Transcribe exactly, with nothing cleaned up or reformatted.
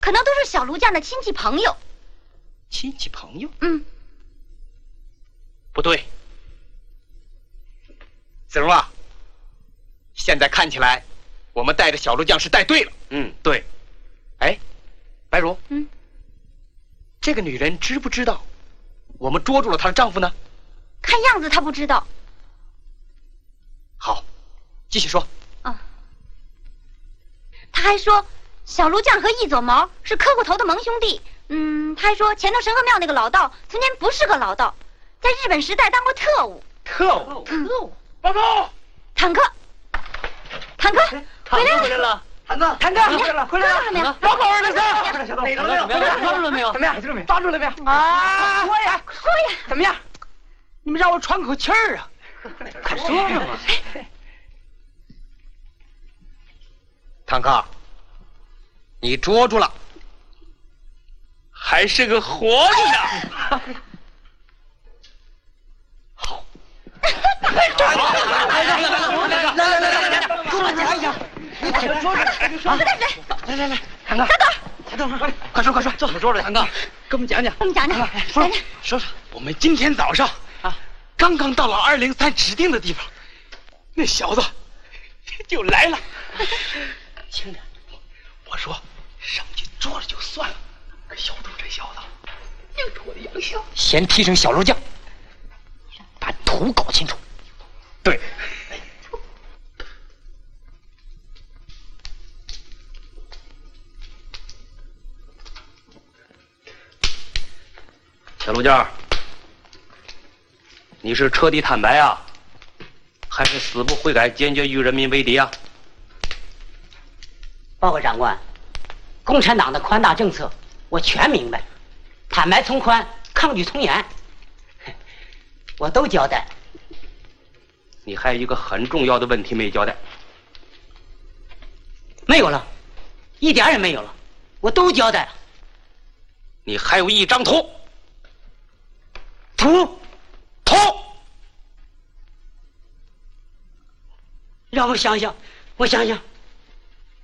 可能都是小卢家的亲戚朋友。 亲戚朋友？ 嗯， 不对，子荣啊，现在看起来，我们带着小卢将士带对了。嗯，对。哎，白茹， 嗯， 这个女人知不知道我们捉住了她的丈夫呢？ 看样子她不知道。 好，继续说。 啊，她还说小卢将和易左毛是磕过头的盟兄弟。嗯，他还说前头神河庙那个老道从前不是个老道，在日本时代当过特务。 特务， 特务。 报告， 坦克，坦克，回来回来了。 坦克，坦克，回来了，回来了， 没有？ 报告二零三， 哪个没有？抓住了没有？ 怎么样？抓住了没有？啊，说呀， 说呀， 怎么样？你们让我喘口气儿啊！ 快说说嘛！ 坦克，你捉住了。还是个活着呢。好，来来来来来来，捉住夹一下，捉住，来来来，坦克，小豆，快快说快说，怎么捉住的？坦克，给我们讲讲， 给我们讲讲， 说说说，我们今天早上啊，刚刚到了二零三指定的地方，那小子就来了。轻点，我说上去捉了就算了。可小杜这小子，硬着我的洋相，先提升小卢将，把图搞清楚。对。小卢将，你是彻底坦白啊，还是死不悔改，坚决与人民为敌啊？ 报告长官，共产党的宽大政策我全明白，坦白从宽，抗拒从严，我都交代。 你还有一个很重要的问题没交代。 没有了，一点也没有了，我都交代了。 你还有一张图。 图图， 让我想想，我想想。